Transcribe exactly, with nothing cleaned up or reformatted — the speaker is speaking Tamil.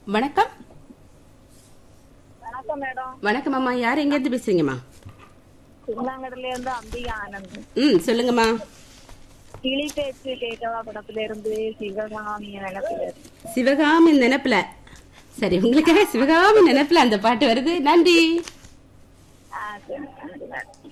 வணக்கம். வணக்கம் மேடம். வணக்கம் அம்மா. யார் எங்க இருந்து பேசுறீங்கம்மா? சின்னாங்கடல இருந்து அம்பிகா ஆனந்த். ம் சொல்லுங்கம்மா. கிளி பேச்சு கேட்கவா படத்துல இருந்து சிவகாமி நினைப்புல இருந்து. சிவகாமி நினைப்புல. சரி, உங்களுக்காக சிவகாமி நினைப்புல அந்த பாட்டு வருது. நன்றி. ஆ, சரி.